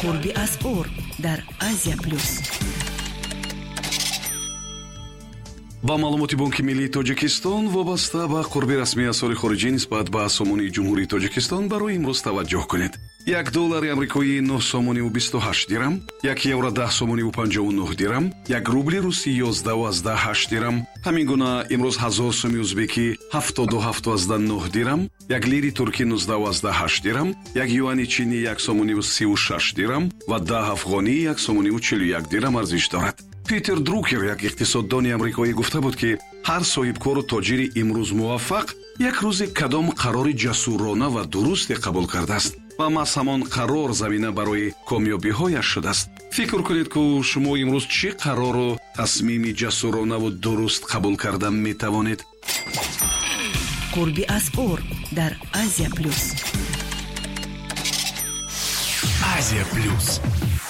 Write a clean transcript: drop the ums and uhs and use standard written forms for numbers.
قربی اسعار در آسیا پلوس. با маълумоти Бонки Миллии Тоҷикистон вобаста ба қурби расмии асъори хориҷӣ нисбат ба сомони ҷумҳурии Тоҷикистон барои имрӯз таваҷҷӯҳ кунед. $1 амрикоӣ 9.28 дирам, €1 10.59 дирам, ₹1 русӣ 11.8 дирам. ҳамин гуна имрӯз 1000 соми ӯзбекӣ 77.9 дирам, 1 лири туркӣ 19.8 дирам, 1 юани чинӣ 1.36 дирам ва 10 афғонӣ 1.41 дирам арзиш дорад. Питер Друкер, як иқтисоддони амрикоӣ, гуфта буд ки ҳар соҳибкору тоҷири имрӯз муваффақ як рӯзе кадом қарори ҷасурона ва дурусте қабул кардааст ва маҳз ҳамон қарор замина барои комёбиҳояш шудааст. фикр кунед ки шумо имрӯз чӣ қарору тасмими ҷасуронаву дуруст қабул карда метавонед? قربی اسعار در آسیا پلوس. آسیا پلوس.